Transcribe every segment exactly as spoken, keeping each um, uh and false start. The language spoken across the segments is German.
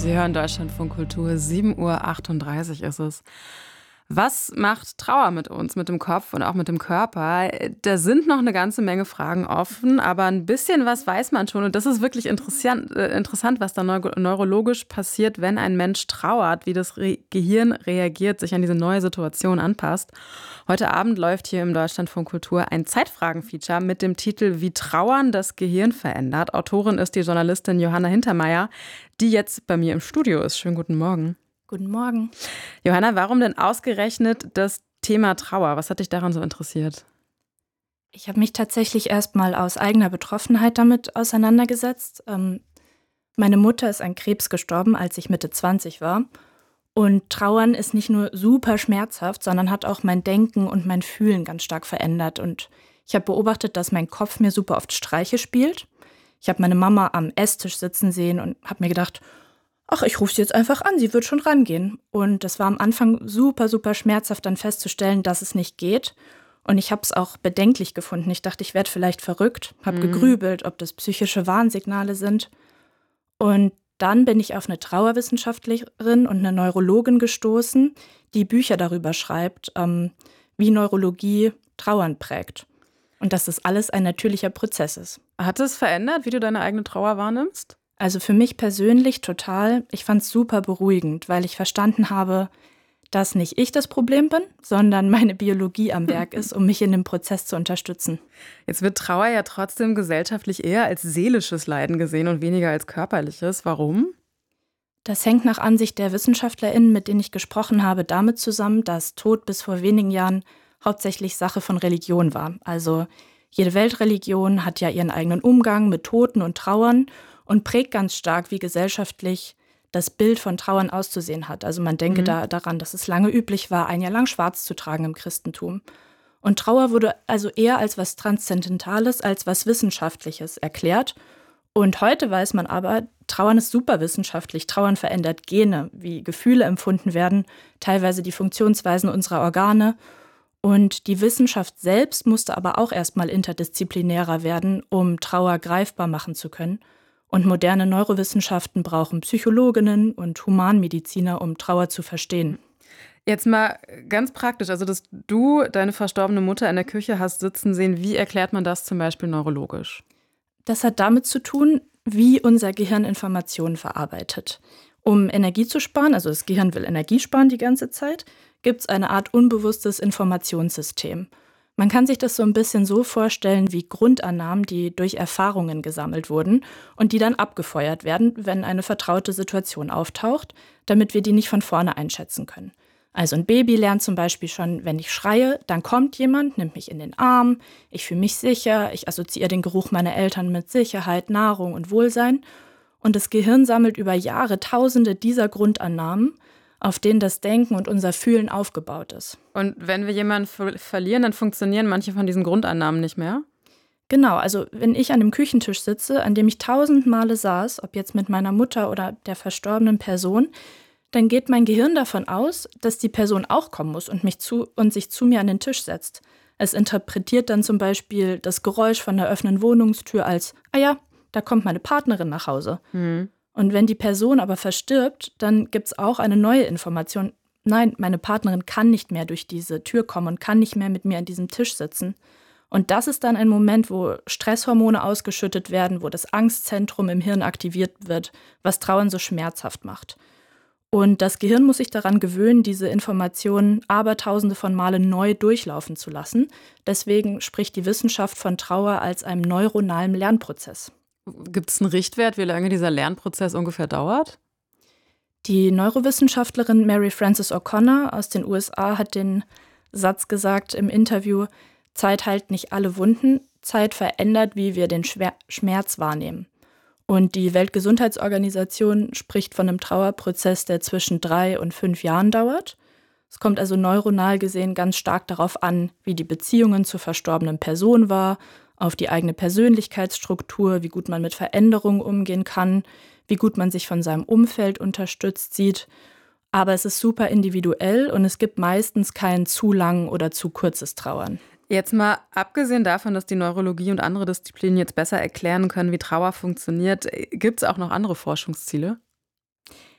Sie hören Deutschlandfunk Kultur, sieben Uhr achtunddreißig ist es. Was macht Trauer mit uns, mit dem Kopf und auch mit dem Körper? Da sind noch eine ganze Menge Fragen offen, aber ein bisschen was weiß man schon. Und das ist wirklich interessant, äh, interessant was da neu- neurologisch passiert, wenn ein Mensch trauert, wie das Re Gehirn reagiert, sich an diese neue Situation anpasst. Heute Abend läuft hier im Deutschlandfunk Kultur ein Zeitfragen-Feature mit dem Titel Wie Trauern das Gehirn verändert. Autorin ist die Journalistin Johanna Hintermeier, die jetzt bei mir im Studio ist. Schönen guten Morgen. Guten Morgen. Johanna, warum denn ausgerechnet das Thema Trauer? Was hat dich daran so interessiert? Ich habe mich tatsächlich erst mal aus eigener Betroffenheit damit auseinandergesetzt. Ähm, meine Mutter ist an Krebs gestorben, als ich Mitte zwanzig war. Und Trauern ist nicht nur super schmerzhaft, sondern hat auch mein Denken und mein Fühlen ganz stark verändert. Und ich habe beobachtet, dass mein Kopf mir super oft Streiche spielt. Ich habe meine Mama am Esstisch sitzen sehen und habe mir gedacht, ach, ich rufe sie jetzt einfach an, sie wird schon rangehen. Und das war am Anfang super, super schmerzhaft, dann festzustellen, dass es nicht geht. Und ich habe es auch bedenklich gefunden. Ich dachte, ich werde vielleicht verrückt, habe Mhm. gegrübelt, ob das psychische Warnsignale sind. Und dann bin ich auf eine Trauerwissenschaftlerin und eine Neurologin gestoßen, die Bücher darüber schreibt, ähm, wie Neurologie Trauern prägt. Und dass das alles ein natürlicher Prozess ist. Hat es verändert, wie du deine eigene Trauer wahrnimmst? Also für mich persönlich total. Ich fand es super beruhigend, weil ich verstanden habe, dass nicht ich das Problem bin, sondern meine Biologie am Werk ist, um mich in dem Prozess zu unterstützen. Jetzt wird Trauer ja trotzdem gesellschaftlich eher als seelisches Leiden gesehen und weniger als körperliches. Warum? Das hängt nach Ansicht der WissenschaftlerInnen, mit denen ich gesprochen habe, damit zusammen, dass Tod bis vor wenigen Jahren hauptsächlich Sache von Religion war. Also jede Weltreligion hat ja ihren eigenen Umgang mit Toten und Trauern und prägt ganz stark, wie gesellschaftlich das Bild von Trauern auszusehen hat. Also man denke Mhm. da daran, dass es lange üblich war, ein Jahr lang schwarz zu tragen im Christentum. Und Trauer wurde also eher als was Transzendentales, als was Wissenschaftliches erklärt. Und heute weiß man aber, Trauern ist superwissenschaftlich. Trauern verändert Gene, wie Gefühle empfunden werden, teilweise die Funktionsweisen unserer Organe. Und die Wissenschaft selbst musste aber auch erstmal interdisziplinärer werden, um Trauer greifbar machen zu können. Und moderne Neurowissenschaften brauchen Psychologinnen und Humanmediziner, um Trauer zu verstehen. Jetzt mal ganz praktisch, also dass du deine verstorbene Mutter in der Küche hast sitzen sehen, wie erklärt man das zum Beispiel neurologisch? Das hat damit zu tun, wie unser Gehirn Informationen verarbeitet. Um Energie zu sparen, also das Gehirn will Energie sparen die ganze Zeit, gibt es eine Art unbewusstes Informationssystem. Man kann sich das so ein bisschen so vorstellen wie Grundannahmen, die durch Erfahrungen gesammelt wurden und die dann abgefeuert werden, wenn eine vertraute Situation auftaucht, damit wir die nicht von vorne einschätzen können. Also ein Baby lernt zum Beispiel schon, wenn ich schreie, dann kommt jemand, nimmt mich in den Arm, ich fühle mich sicher, ich assoziiere den Geruch meiner Eltern mit Sicherheit, Nahrung und Wohlsein. Und das Gehirn sammelt über Jahre Tausende dieser Grundannahmen, auf denen das Denken und unser Fühlen aufgebaut ist. Und wenn wir jemanden ver verlieren, dann funktionieren manche von diesen Grundannahmen nicht mehr? Genau, also wenn ich an dem Küchentisch sitze, an dem ich tausend Male saß, ob jetzt mit meiner Mutter oder der verstorbenen Person, dann geht mein Gehirn davon aus, dass die Person auch kommen muss und, mich zu, und sich zu mir an den Tisch setzt. Es interpretiert dann zum Beispiel das Geräusch von der offenen Wohnungstür als, ah ja, da kommt meine Partnerin nach Hause. Mhm. Und wenn die Person aber verstirbt, dann gibt es auch eine neue Information. Nein, meine Partnerin kann nicht mehr durch diese Tür kommen und kann nicht mehr mit mir an diesem Tisch sitzen. Und das ist dann ein Moment, wo Stresshormone ausgeschüttet werden, wo das Angstzentrum im Hirn aktiviert wird, was Trauern so schmerzhaft macht. Und das Gehirn muss sich daran gewöhnen, diese Informationen abertausende von Male neu durchlaufen zu lassen. Deswegen spricht die Wissenschaft von Trauer als einem neuronalen Lernprozess. Gibt es einen Richtwert, wie lange dieser Lernprozess ungefähr dauert? Die Neurowissenschaftlerin Mary Frances O'Connor aus den U S A hat den Satz gesagt im Interview, Zeit heilt nicht alle Wunden, Zeit verändert, wie wir den Schwer- Schmerz wahrnehmen. Und die Weltgesundheitsorganisation spricht von einem Trauerprozess, der zwischen drei und fünf Jahren dauert. Es kommt also neuronal gesehen ganz stark darauf an, wie die Beziehungen zur verstorbenen Person war, auf die eigene Persönlichkeitsstruktur, wie gut man mit Veränderungen umgehen kann, wie gut man sich von seinem Umfeld unterstützt sieht. Aber es ist super individuell und es gibt meistens kein zu lang oder zu kurzes Trauern. Jetzt mal abgesehen davon, dass die Neurologie und andere Disziplinen jetzt besser erklären können, wie Trauer funktioniert, gibt es auch noch andere Forschungsziele?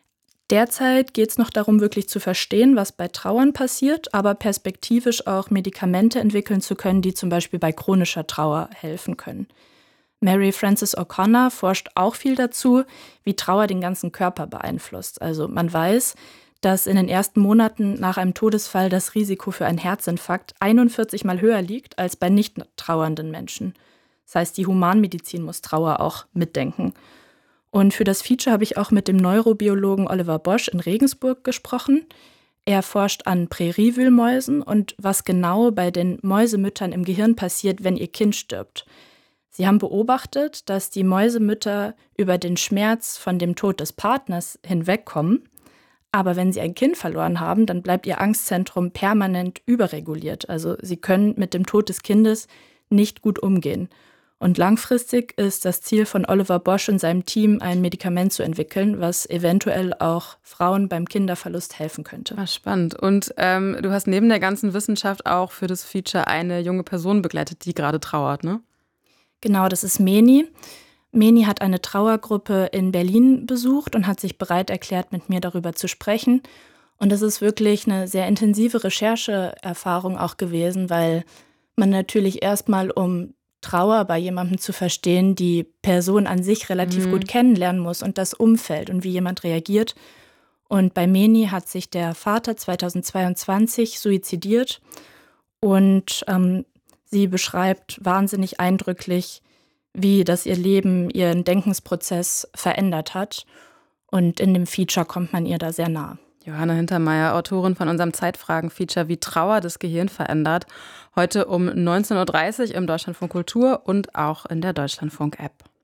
Derzeit geht es noch darum, wirklich zu verstehen, was bei Trauern passiert, aber perspektivisch auch Medikamente entwickeln zu können, die zum Beispiel bei chronischer Trauer helfen können. Mary Frances O'Connor forscht auch viel dazu, wie Trauer den ganzen Körper beeinflusst. Also man weiß, dass in den ersten Monaten nach einem Todesfall das Risiko für einen Herzinfarkt einundvierzig Mal höher liegt als bei nicht trauernden Menschen. Das heißt, die Humanmedizin muss Trauer auch mitdenken. Und für das Feature habe ich auch mit dem Neurobiologen Oliver Bosch in Regensburg gesprochen. Er forscht an Präriewühlmäusen und was genau bei den Mäusemüttern im Gehirn passiert, wenn ihr Kind stirbt. Sie haben beobachtet, dass die Mäusemütter über den Schmerz von dem Tod des Partners hinwegkommen. Aber wenn sie ein Kind verloren haben, dann bleibt ihr Angstzentrum permanent überreguliert. Also sie können mit dem Tod des Kindes nicht gut umgehen. Und langfristig ist das Ziel von Oliver Bosch und seinem Team, ein Medikament zu entwickeln, was eventuell auch Frauen beim Kinderverlust helfen könnte. Ah, spannend. Und ähm, du hast neben der ganzen Wissenschaft auch für das Feature eine junge Person begleitet, die gerade trauert, ne? Genau, das ist Meni. Meni hat eine Trauergruppe in Berlin besucht und hat sich bereit erklärt, mit mir darüber zu sprechen. Und das ist wirklich eine sehr intensive Rechercheerfahrung auch gewesen, weil man natürlich erstmal, um Trauer bei jemandem zu verstehen, die Person an sich relativ mhm. gut kennenlernen muss und das Umfeld und wie jemand reagiert. Und bei Meni hat sich der Vater zweitausendzweiundzwanzig suizidiert und ähm, sie beschreibt wahnsinnig eindrücklich, wie das ihr Leben, ihren Denkensprozess verändert hat. Und in dem Feature kommt man ihr da sehr nah. Johanna Hintermeier, Autorin von unserem Zeitfragen-Feature Wie Trauer das Gehirn verändert. Heute um neunzehn Uhr dreißig im Deutschlandfunk Kultur und auch in der Deutschlandfunk-App.